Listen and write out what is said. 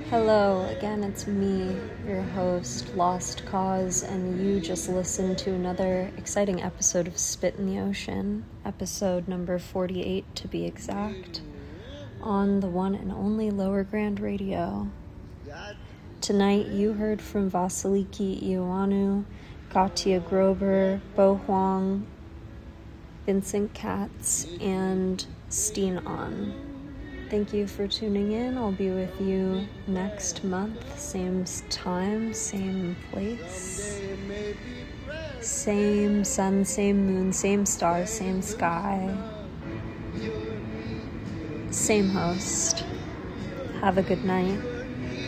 Hello, again, it's me, your host, Lost Cause, and you just listened to another exciting episode of Spit in the Ocean, episode number 48 to be exact, on the one and only Lower Grand Radio. Tonight you heard from Vasiliki Ioannou, Katya Grober, Bo Huang, Vincent Katz, and Steen On. Thank you for tuning in. I'll be with you next month, same time, same place, same sun, same moon, same stars, same sky, same host. Have a good night.